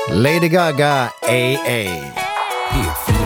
Lady Gaga, AA. P4.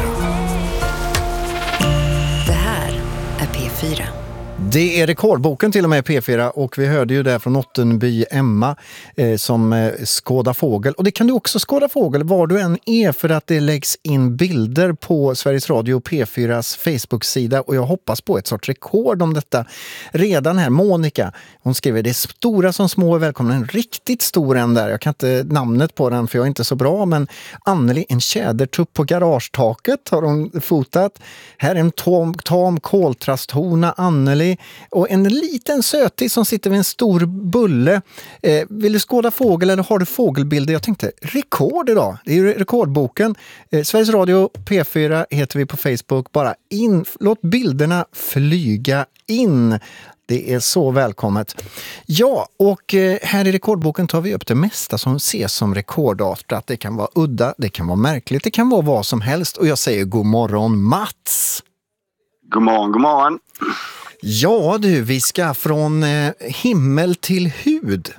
Det här är P4. Det är rekordboken till och med P4 och vi hörde ju där från Ottenby Emma som skådar fågel. Och det kan du också skåda fågel var du än är för att det läggs in bilder på Sveriges Radio P4s Facebook-sida och jag hoppas på ett sorts rekord om detta. Redan här, Monica, hon skriver det är stora som små är välkomna. En riktigt stor en där, jag kan inte namnet på den för jag är inte så bra, men Anneli, en tjädertupp på garagetaket har hon fotat. Här är en tam koltrasthona, Anneli. Och en liten sötis som sitter vid en stor bulle. Vill du skåda fågel eller har du fågelbilder? Jag tänkte, rekord idag. Det är ju rekordboken. Sveriges Radio P4 heter vi på Facebook. Bara in, låt bilderna flyga in. Det är så välkommet. Ja, och här i rekordboken tar vi upp det mesta som ses som rekordartat. Det kan vara udda, det kan vara märkligt, det kan vara vad som helst. Och jag säger god morgon, Mats. God morgon, god morgon. Ja du, vi ska från himmel till hud.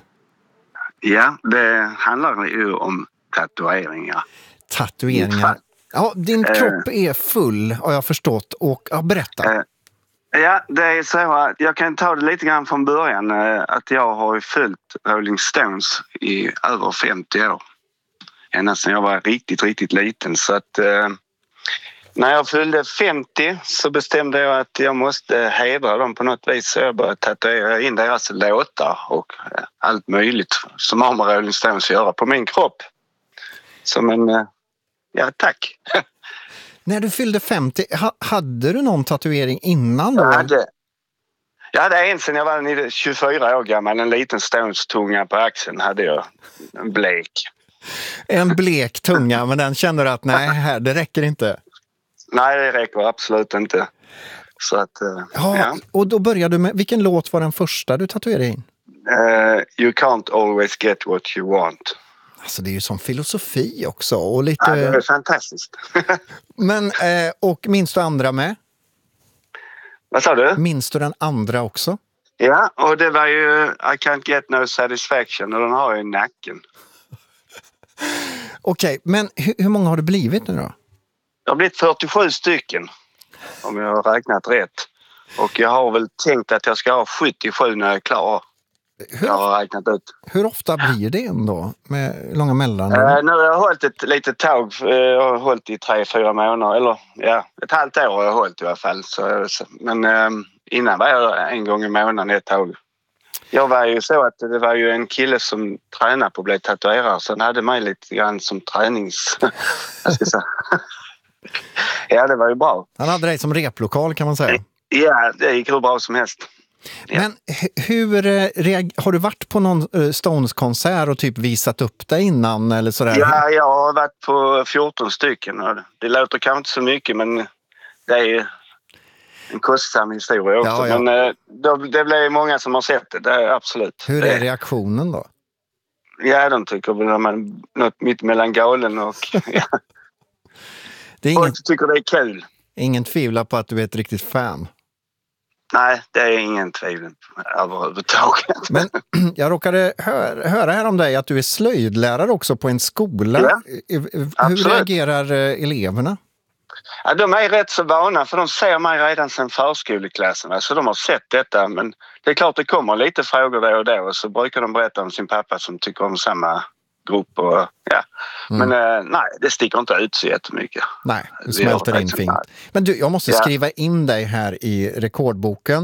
Ja, det handlar ju om tatueringar. Tatueringar. Ja, din kropp är full har jag förstått och berätta. Ja, det är så att jag kan ta det lite grann från början att jag har ju följt Rolling Stones i över 50 år. Ända sedan jag var riktigt, riktigt liten så att när jag fyllde 50 så bestämde jag att jag måste hedra dem på något vis. Så jag började tatuera in deras låtar och allt möjligt som har med Rolling Stones att göra på min kropp. Som en, ja tack. När du fyllde 50, hade du någon tatuering innan då? Jag hade en sen jag var 24 år gammal. En liten Stones-tunga på axeln hade jag. En blek. En blek tunga, men den känner att nej, här, det räcker inte. Nej, det räcker absolut inte. Så att, ja. Och då började du med, vilken låt var den första du tatuerade in? You can't always get what you want. Alltså det är ju som filosofi också. Och lite... Ja, det är fantastiskt. Men, och minns du andra med? Vad sa du? Minns du den andra också? Ja, och det var ju I can't get no satisfaction och den har jag i nacken. Okej, men hur många har det blivit nu då? Det har blivit 47 stycken, om jag har räknat rätt. Och jag har väl tänkt att jag ska ha 77 när jag är klar. Jag har räknat ut. Hur ofta blir det ändå med långa mellan? Nu har jag hållit ett litet tag. Jag har hållit i 3-4 månader. Eller ja, ett halvt år har jag hållit i alla fall. Men innan var jag en gång i månaden ett tag. Jag var ju så att det var ju en kille som tränade på att bli tatuerare. Så han hade mig lite grann som tränings... jag ska säga. Ja, det var ju bra. Han hade dig som replokal kan man säga. Ja, det gick hur bra som helst. Ja. Men har du varit på någon Stones-konsert och typ visat upp dig innan eller sådär? Ja, jag har varit på 14 stycken. Och det låter kanske inte så mycket, men det är en kostsam historia också. Ja. Men det blir många som har sett det är absolut. Hur är reaktionen då? Ja, de tycker väl att man något mitt mellan galen och... Ja. Det är folk tycker det är kul. Ingen tvivlar på att du är ett riktigt fan. Nej, det är ingen tvivel överhuvudtaget. Men jag råkade höra här om dig att du är slöjdlärare också på en skola. Ja, hur reagerar eleverna? Ja, de är rätt så vana för de ser mig redan sedan förskoleklassen. Så de har sett detta, men det är klart det kommer lite frågor då och då. Och så brukar de berätta om sin pappa som tycker om samma grupp. Och, ja. Men nej, det sticker inte ut så jättemycket. Nej, det smälter in fint. Men du, jag måste skriva in dig här i rekordboken.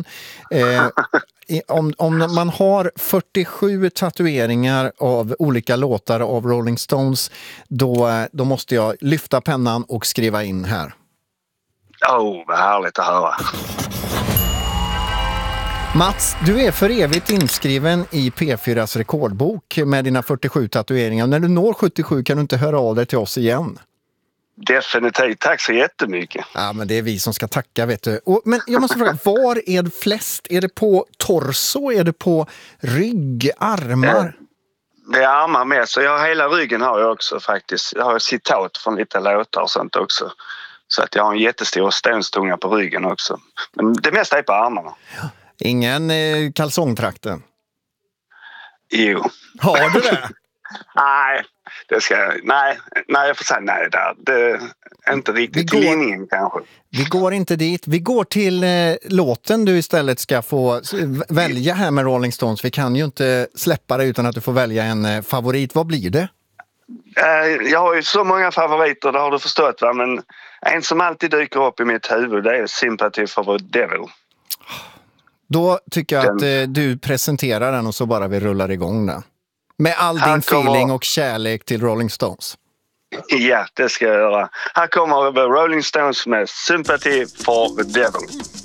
Om man har 47 tatueringar av olika låtar av Rolling Stones, då måste jag lyfta pennan och skriva in här. Vad härligt att höra. Mats, du är för evigt inskriven i P4s rekordbok med dina 47 tatueringar. När du når 77 kan du inte höra av dig till oss igen. Definitivt, tack så jättemycket. Ja, men det är vi som ska tacka, vet du. Men jag måste fråga, var är det flest? Är det på torso? Är det på rygg, armar? Det är armar med, så hela ryggen har jag också faktiskt. Jag har citat från lite låtar och sånt också. Så att jag har en jättestor stenstunga på ryggen också. Men det mesta är på armarna. Ja. Ingen kalsongtrakten? Jo. Har du det? Nej, jag får säga nej där. Det är inte riktigt till linjen kanske. Vi går inte dit. Vi går till låten du istället ska få välja här med Rolling Stones. Vi kan ju inte släppa det utan att du får välja en favorit. Vad blir det? Jag har ju så många favoriter, det har du förstått, va? Men en som alltid dyker upp i mitt huvud, det är Sympathy for the Devil. Då tycker jag att du presenterar den och så bara vi rullar igång den. Med all din feeling och kärlek till Rolling Stones. Ja, det ska jag göra. Här kommer Rolling Stones med Sympathy for the Devil.